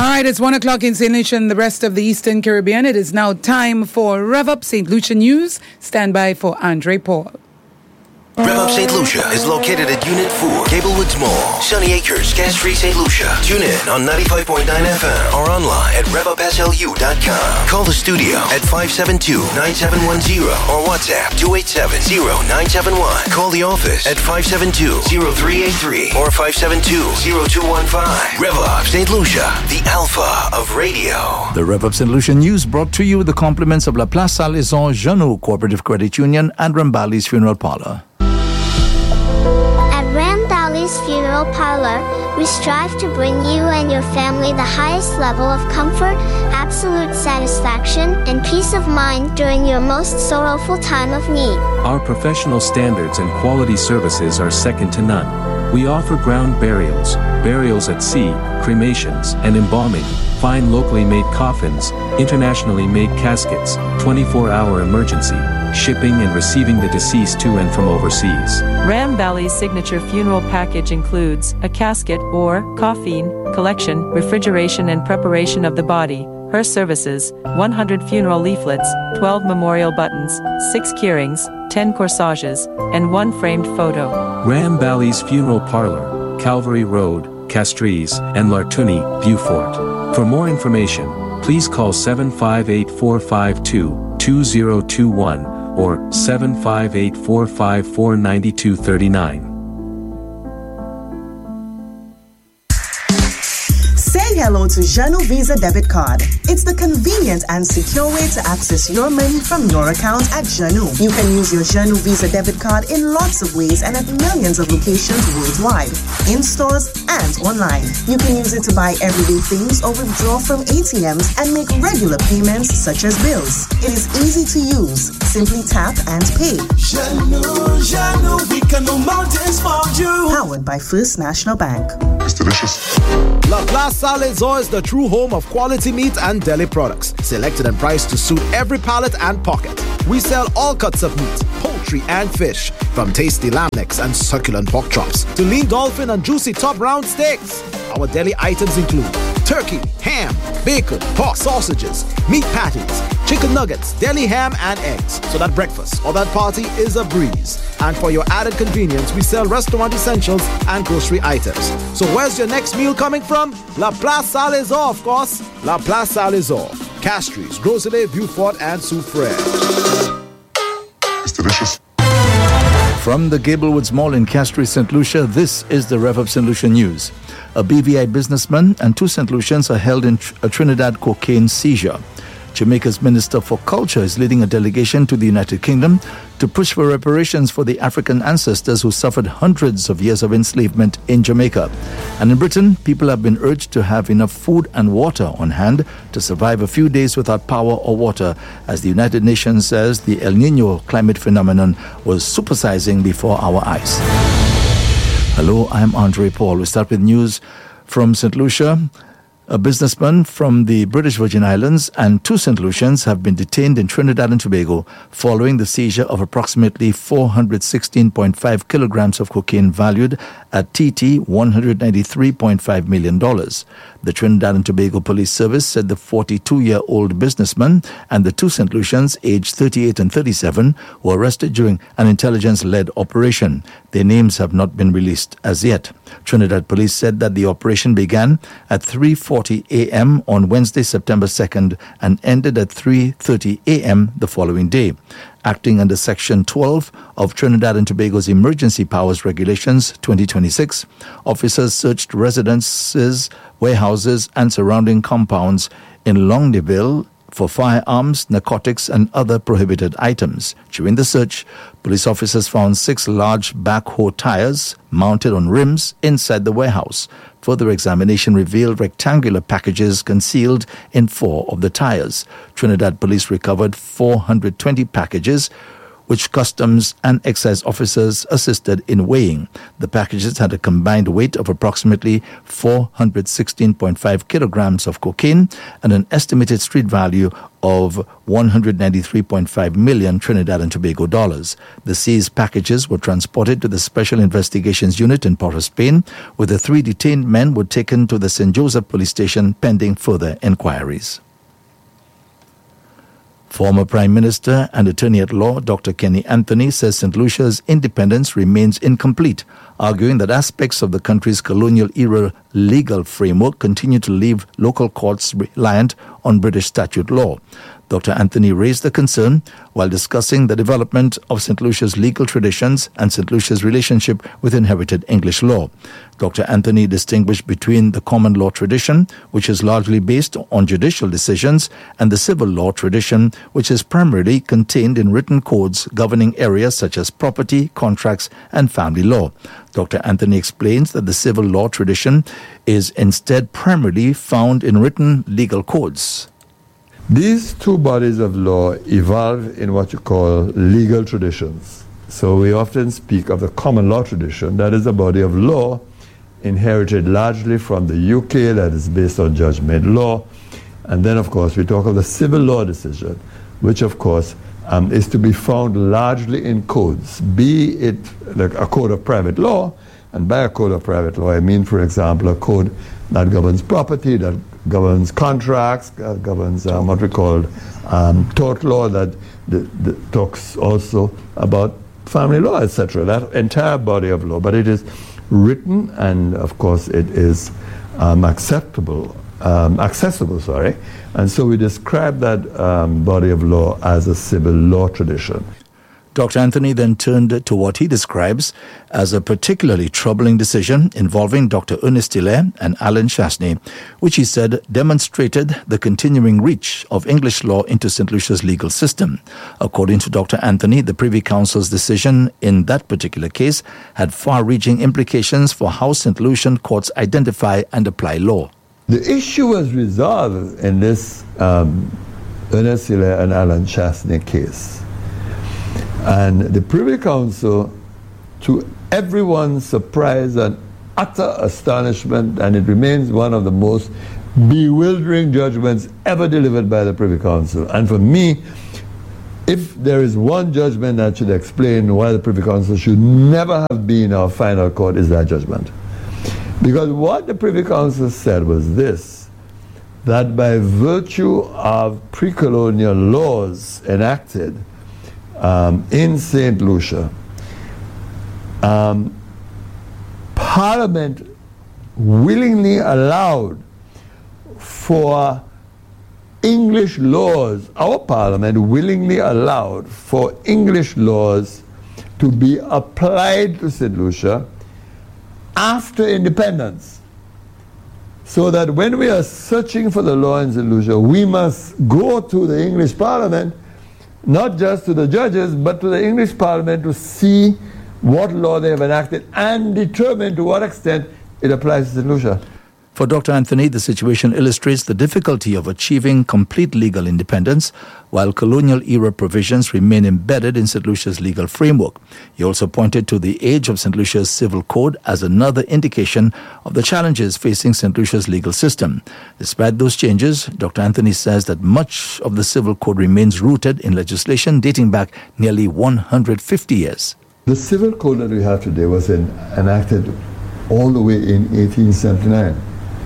right, it's 1 o'clock in St. Lucia and the rest of the Eastern Caribbean. It is now time for Rev Up St. Lucia News. Stand by for Andre Paul. Rev Up St. Lucia is located at Unit 4, Gablewoods Mall, Sunny Acres, Castries, St. Lucia. Tune in on 95.9 FM or online at revupslu.com. Call the studio at 572-9710 or WhatsApp 287-0971. Call the office at 572-0383 or 572-0215. Rev Up St. Lucia, the alpha of radio. The Rev Up St. Lucia News brought to you with the compliments of La Place Salaison Jeannot Cooperative Credit Union and Rambali's Funeral Parlor. Rambali's Funeral Parlor, we strive to bring you and your family the highest level of comfort, absolute satisfaction, and peace of mind during your most sorrowful time of need. Our professional standards and quality services are second to none. We offer ground burials, burials at sea, cremations, and embalming, fine locally made coffins, internationally made caskets, 24-hour emergency, shipping and receiving the deceased to and from overseas. Rambali's signature funeral package includes a casket or coffin collection, refrigeration and preparation of the body, hearse services, 100 funeral leaflets, 12 memorial buttons, 6 keurings, 10 corsages, and 1 framed photo. Rambali's Funeral Parlor, Calvary Road, Castries, and Lartuni, Beaufort. For more information, please call 758-452-2021 or 758-454-9239. Say hello to Jeannot Visa Debit Card. It's the convenient and secure way to access your money from your account at Jeannot. You can use your Jeannot Visa Debit Card in lots of ways and at millions of locations worldwide, in stores and online. You can use it to buy everyday things or withdraw from ATMs and make regular payments such as bills. It is easy to use. Simply tap and pay. Jeannot, we can no mountains for you. Powered by First National Bank. It's delicious. La Place Salaison is the true home of quality meat and deli products, selected and priced to suit every palate and pocket. We sell all cuts of meat, poultry and fish, from tasty lamb necks and succulent pork chops to lean dolphin and juicy top round steaks. Our deli items include turkey, ham, bacon, pork sausages, meat patties, chicken nuggets, deli ham and eggs, so that breakfast or that party is a breeze. And for your added convenience, we sell restaurant essentials and grocery items. So where's your next meal coming from? La Place Salaison, of course. La Place Salaison, Castries, Rosalie, Beaufort, and Soufrière. It's delicious. From the Gablewoods Mall in Castries, St. Lucia, this is the Rev Up St. Lucia News. A BVI businessman and 2 St. Lucians are held in a Trinidad cocaine seizure. Jamaica's Minister for Culture is leading a delegation to the United Kingdom to push for reparations for the African ancestors who suffered hundreds of years of enslavement in Jamaica. And in Britain, people have been urged to have enough food and water on hand to survive a few days without power or water, as the United Nations says the El Nino climate phenomenon was supersizing before our eyes. Hello, I'm Andre Paul. We start with news from St. Lucia. A businessman from the British Virgin Islands and 2 St. Lucians have been detained in Trinidad and Tobago following the seizure of approximately 416.5 kilograms of cocaine valued at TT $193.5 million. The Trinidad and Tobago Police Service said the 42-year-old businessman and the 2 St. Lucians, aged 38 and 37, were arrested during an intelligence-led operation. Their names have not been released as yet. Trinidad Police said that the operation began at 3:40 a.m. on Wednesday, September 2nd, and ended at 3:30 a.m. the following day. Acting under Section 12 of Trinidad and Tobago's Emergency Powers Regulations 2026, officers searched residences, warehouses, and surrounding compounds in Longdeville for firearms, narcotics, and other prohibited items. During the search, police officers found 6 large backhoe tires mounted on rims inside the warehouse. Further examination revealed rectangular packages concealed in 4 of the tires. Trinidad police recovered 420 packages which customs and excise officers assisted in weighing. The packages had a combined weight of approximately 416.5 kilograms of cocaine and an estimated street value of 193.5 million Trinidad and Tobago dollars. The seized packages were transported to the Special Investigations Unit in Port of Spain, where the 3 detained men were taken to the St. Joseph Police Station pending further inquiries. Former Prime Minister and Attorney at Law Dr. Kenny Anthony says St. Lucia's independence remains incomplete, arguing that aspects of the country's colonial-era legal framework continue to leave local courts reliant on British statute law. Dr. Anthony raised the concern while discussing the development of St. Lucia's legal traditions and St. Lucia's relationship with inherited English law. Dr. Anthony distinguished between the common law tradition, which is largely based on judicial decisions, and the civil law tradition, which is primarily contained in written codes governing areas such as property, contracts, and family law. Dr. Anthony explains that the civil law tradition is instead primarily found in written legal codes. These two bodies of law evolve in what you call legal traditions. So we often speak of the common law tradition, that is a body of law inherited largely from the UK, that is based on judgment law. And then, of course, we talk of the civil law decision, which, of course, is to be found largely in codes, be it like a code of private law. And by a code of private law, I mean, for example, a code that governs property, that governs contracts, governs what we call tort law, that talks also about family law, etc. That entire body of law. But it is written, and of course it is accessible. And so we describe that body of law as a civil law tradition. Dr. Anthony then turned to what he describes as a particularly troubling decision involving Dr. Ernest Hilaire and Alan Chasney, which he said demonstrated the continuing reach of English law into St. Lucia's legal system. According to Dr. Anthony, the Privy Council's decision in that particular case had far-reaching implications for how St. Lucian courts identify and apply law. The issue was resolved in this Ernest Hilaire and Alan Chasney case. And the Privy Council, to everyone's surprise and utter astonishment, and it remains one of the most bewildering judgments ever delivered by the Privy Council. And for me, if there is one judgment that should explain why the Privy Council should never have been our final court, is that judgment. Because what the Privy Council said was this, that by virtue of pre-colonial laws enacted in St. Lucia, Parliament willingly allowed for English laws, our Parliament willingly allowed for English laws to be applied to St. Lucia after independence. So that when we are searching for the law in St. Lucia, we must go to the English Parliament, not just to the judges, but to the English Parliament to see what law they have enacted and determine to what extent it applies to St. Lucia. For Dr. Anthony, the situation illustrates the difficulty of achieving complete legal independence while colonial-era provisions remain embedded in St. Lucia's legal framework. He also pointed to the age of St. Lucia's civil code as another indication of the challenges facing St. Lucia's legal system. Despite those changes, Dr. Anthony says that much of the civil code remains rooted in legislation dating back nearly 150 years. The civil code that we have today was enacted all the way in 1879.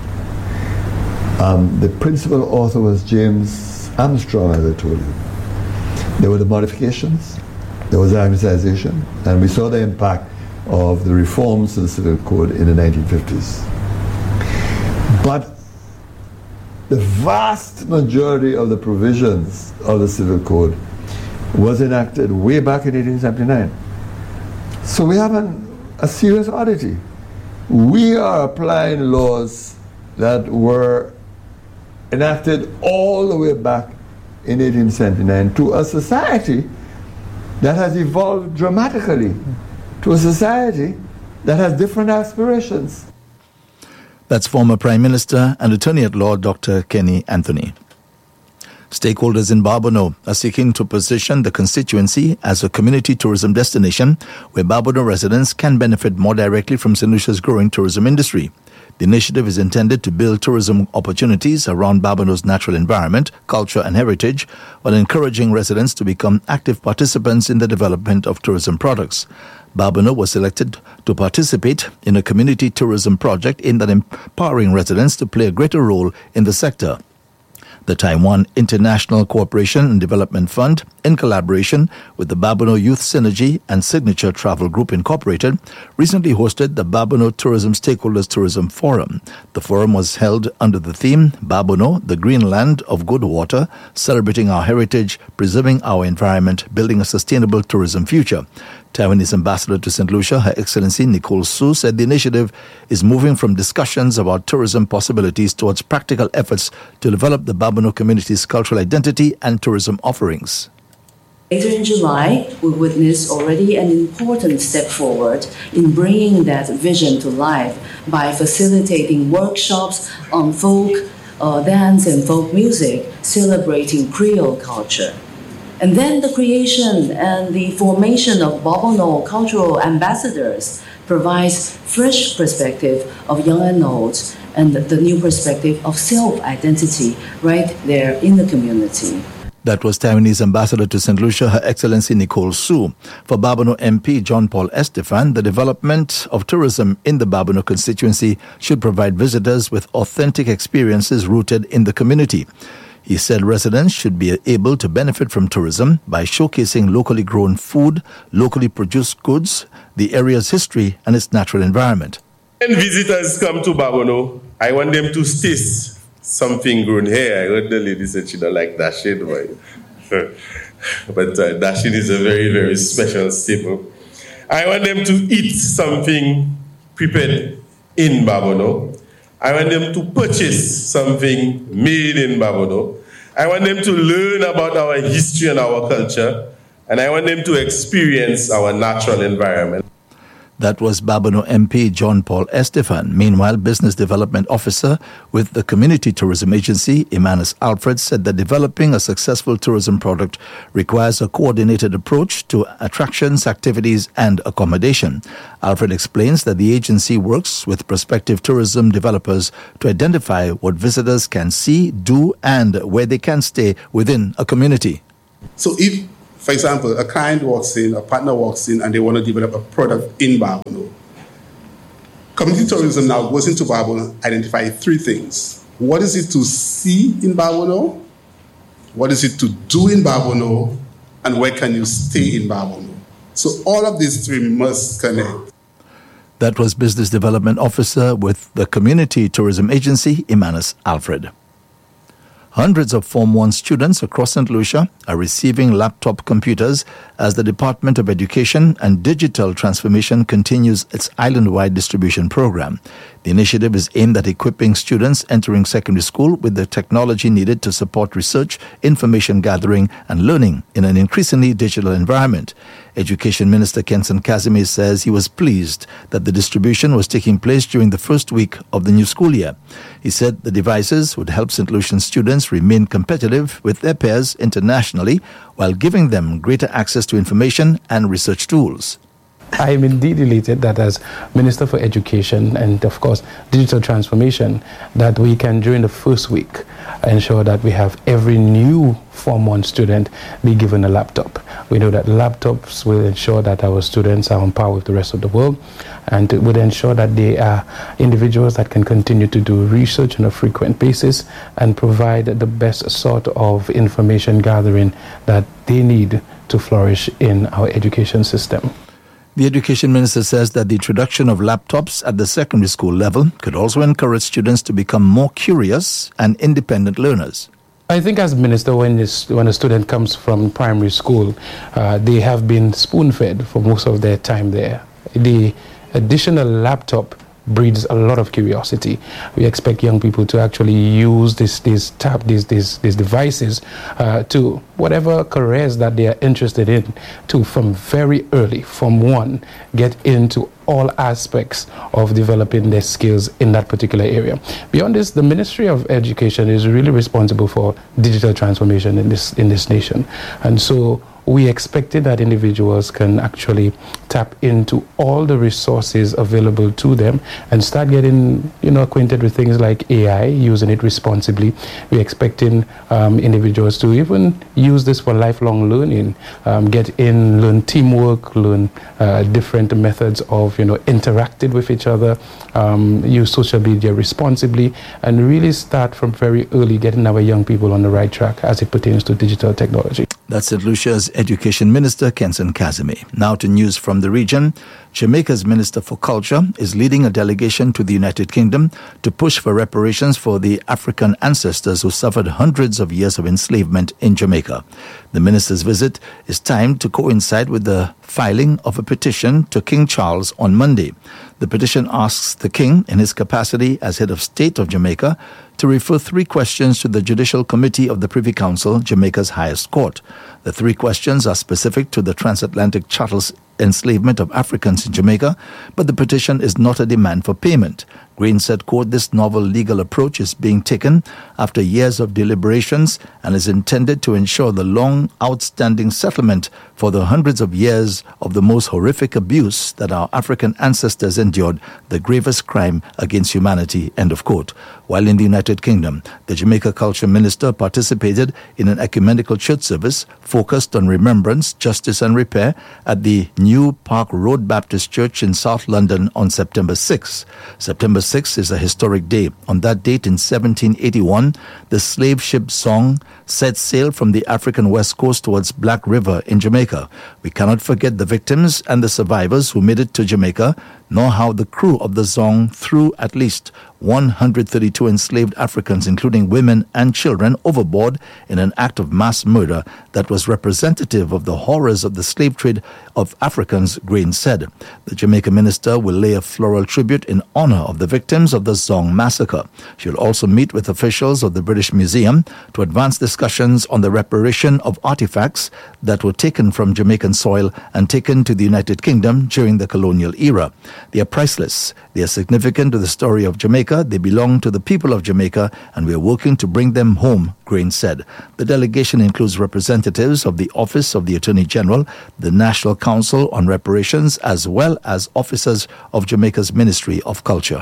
The principal author was James Armstrong, as I told you. There were the modifications, there was the anglicization, and we saw the impact of the reforms to the civil code in the 1950s. But the vast majority of the provisions of the civil code was enacted way back in 1879. So we have a serious oddity. We are applying laws that were enacted all the way back in 1879 to a society that has evolved dramatically, to a society that has different aspirations. That's former Prime Minister and Attorney at Law Dr. Kenny Anthony. Stakeholders in Barbano are seeking to position the constituency as a community tourism destination where Barbano residents can benefit more directly from St. Lucia's growing tourism industry. The initiative is intended to build tourism opportunities around Barbano's natural environment, culture and heritage, while encouraging residents to become active participants in the development of tourism products. Barbano was selected to participate in a community tourism project aimed at empowering residents to play a greater role in the sector. The Taiwan International Cooperation and Development Fund, in collaboration with the Barbano Youth Synergy and Signature Travel Group Incorporated, recently hosted the Barbano Tourism Stakeholders Tourism Forum. The forum was held under the theme, Barbano, the Green Land of Good Water, celebrating our heritage, preserving our environment, building a sustainable tourism future. Taiwanese ambassador to St. Lucia, Her Excellency Nicole Su, said the initiative is moving from discussions about tourism possibilities towards practical efforts to develop the Barbano community's cultural identity and tourism offerings. Later in July, we witnessed already an important step forward in bringing that vision to life by facilitating workshops on folk dance and folk music, celebrating Creole culture. And then the creation and the formation of Barbano cultural ambassadors provides fresh perspective of young and old and the new perspective of self-identity right there in the community. That was Taiwanese ambassador to St. Lucia, Her Excellency Nicole Su. For Barbano MP John Paul Estefan, the development of tourism in the Barbano constituency should provide visitors with authentic experiences rooted in the community. He said residents should be able to benefit from tourism by showcasing locally grown food, locally produced goods, the area's history and its natural environment. When visitors come to Barbano, I want them to taste something grown here. I heard the lady said she don't like dashin, but dashin is a very, very special staple. I want them to eat something prepared in Barbano. I want them to purchase something made in Barbano. I want them to learn about our history and our culture. And I want them to experience our natural environment. That was Barbano MP John Paul Estefan. Meanwhile, Business Development Officer with the Community Tourism Agency, Emmanuel Alfred, said that developing a successful tourism product requires a coordinated approach to attractions, activities, and accommodation. Alfred explains that the agency works with prospective tourism developers to identify what visitors can see, do, and where they can stay within a community. So if, for example, a client walks in, a partner walks in, and they want to develop a product in Barbano, community tourism now goes into Barbano, identify three things. What is it to see in Barbano? What is it to do in Barbano? And where can you stay in Barbano? So all of these three must connect. That was Business Development Officer with the Community Tourism Agency, Emmanuel Alfred. Hundreds of Form 1 students across St. Lucia are receiving laptop computers as the Department of Education and Digital Transformation continues its island-wide distribution program. The initiative is aimed at equipping students entering secondary school with the technology needed to support research, information gathering, and learning in an increasingly digital environment. Education Minister Kenson Casimir says he was pleased that the distribution was taking place during the first week of the new school year. He said the devices would help St. Lucian students remain competitive with their peers internationally while giving them greater access to information and research tools. I am indeed elated that as Minister for Education and, of course, Digital Transformation, that we can, during the first week, ensure that we have every new Form 1 student be given a laptop. We know that laptops will ensure that our students are on par with the rest of the world, and it would ensure that they are individuals that can continue to do research on a frequent basis and provide the best sort of information gathering that they need to flourish in our education system. The Education Minister says that the introduction of laptops at the secondary school level could also encourage students to become more curious and independent learners. I think as Minister, when a student comes from primary school, they have been spoon-fed for most of their time there. The additional laptop breeds a lot of curiosity. We expect young people to actually use these devices to whatever careers that they are interested in, to from very early, from one, get into all aspects of developing their skills in that particular area. Beyond this, the Ministry of Education is really responsible for digital transformation in this nation. And so we expected that individuals can actually tap into all the resources available to them and start getting, acquainted with things like AI, using it responsibly. We're expecting individuals to even use this for lifelong learning, learn teamwork, learn different methods of, interacting with each other, use social media responsibly, and really start from very early getting our young people on the right track as it pertains to digital technology. That's St. Lucia's Education Minister, Kenson Kazemi. Now to news from the region. Jamaica's Minister for Culture is leading a delegation to the United Kingdom to push for reparations for the African ancestors who suffered hundreds of years of enslavement in Jamaica. The minister's visit is timed to coincide with the filing of a petition to King Charles on Monday. The petition asks the King, in his capacity as head of state of Jamaica, to refer 3 questions to the Judicial Committee of the Privy Council, Jamaica's highest court. The 3 questions are specific to the transatlantic chattel's enslavement of Africans in Jamaica, but the petition is not a demand for payment. Green said, quote, this novel legal approach is being taken after years of deliberations and is intended to ensure the long outstanding settlement for the hundreds of years of the most horrific abuse that our African ancestors endured, the gravest crime against humanity, end of quote. While in the United Kingdom, the Jamaica Culture Minister participated in an ecumenical church service focused on remembrance, justice and repair at the New Park Road Baptist Church in South London on September 6. September 6 is a historic day. On that date in 1781, the slave ship Song set sail from the African west coast towards Black River in Jamaica. We cannot forget the victims and the survivors who made it to Jamaica, nor how the crew of the Song threw at least 132 enslaved Africans, including women and children, overboard in an act of mass murder that was representative of the horrors of the slave trade of Africans, Green said. The Jamaica minister will lay a floral tribute in honor of the victims of the Song massacre. She will also meet with officials of the British Museum to advance discussions on the reparation of artifacts that were taken from Jamaican soil and taken to the United Kingdom during the colonial era. They are priceless. They are significant to the story of Jamaica. They belong to the people of Jamaica, and we are working to bring them home, Green said. The delegation includes representatives of the Office of the Attorney General, the National Council on Reparations, as well as officers of Jamaica's Ministry of Culture.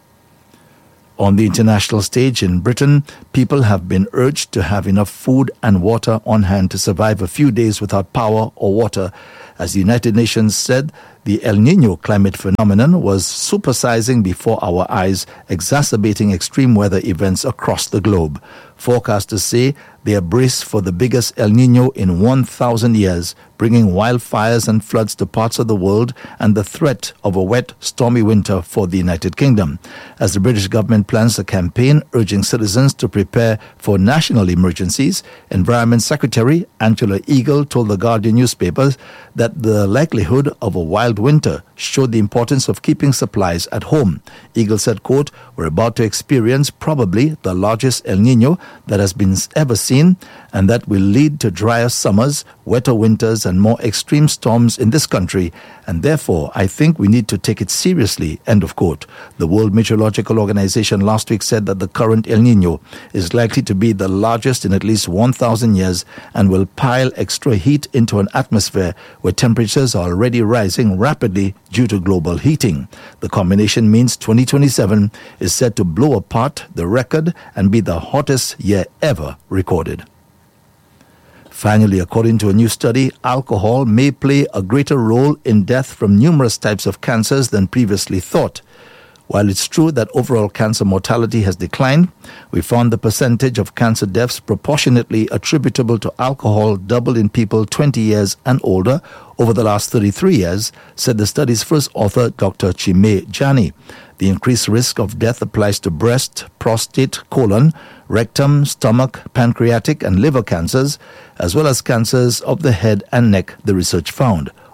On the international stage in Britain, people have been urged to have enough food and water on hand to survive a few days without power or water. As the United Nations said, the El Niño climate phenomenon was supersizing before our eyes, exacerbating extreme weather events across the globe. Forecasters say they are braced for the biggest El Niño in 1,000 years, bringing wildfires and floods to parts of the world and the threat of a wet, stormy winter for the United Kingdom. As the British government plans a campaign urging citizens to prepare for national emergencies, Environment Secretary Angela Eagle told the Guardian newspaper that the likelihood of a wild winter showed the importance of keeping supplies at home. Eagle said, quote, we're about to experience probably the largest El Niño that has been ever seen, and that will lead to drier summers, wetter winters, and more extreme storms in this country, and therefore I think we need to take it seriously, end of quote. The World Meteorological Organization last week said that the current El Niño is likely to be the largest in at least 1,000 years and will pile extra heat into an atmosphere where temperatures are already rising rapidly due to global heating. The combination means 2027 is set to blow apart the record and be the hottest year ever recorded. Finally, according to a new study, alcohol may play a greater role in death from numerous types of cancers than previously thought. While it's true that overall cancer mortality has declined, we found the percentage of cancer deaths proportionately attributable to alcohol doubled in people 20 years and older over the last 33 years, said the study's first author, Dr. Chime Jani. The increased risk of death applies to breast, prostate, colon, rectum, stomach, pancreatic and liver cancers, as well as cancers of the head and neck, the research found.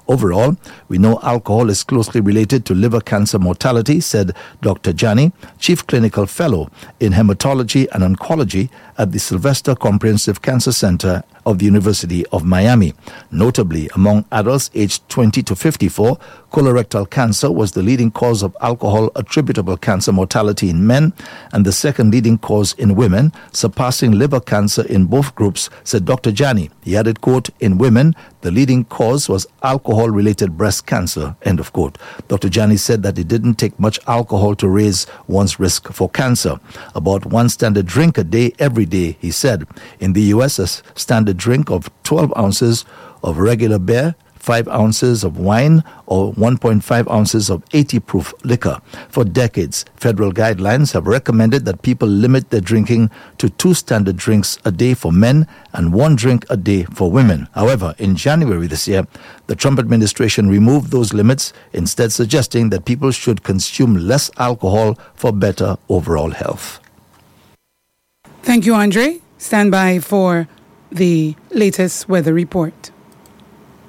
Overall, we know alcohol is closely related to liver cancer mortality, said Dr. Jani, Chief Clinical Fellow in Hematology and Oncology at the Sylvester Comprehensive Cancer Center of the University of Miami. Notably, among adults aged 20 to 54, colorectal cancer was the leading cause of alcohol-attributable cancer mortality in men and the second leading cause in women, surpassing liver cancer in both groups, said Dr. Jani. He added, quote, in women, the leading cause was alcohol-related breast cancer, end of quote. Dr. Jani said that it didn't take much alcohol to raise one's risk for cancer. About one standard drink a day every day, he said. In the U.S., a standard drink of 12 ounces of regular beer, 5 ounces of wine, or 1.5 ounces of 80-proof liquor. For decades, federal guidelines have recommended that people limit their drinking to 2 standard drinks a day for men and 1 drink a day for women. However, in January this year, the Trump administration removed those limits, instead suggesting that people should consume less alcohol for better overall health. Thank you, Andre. Stand by for the latest weather report.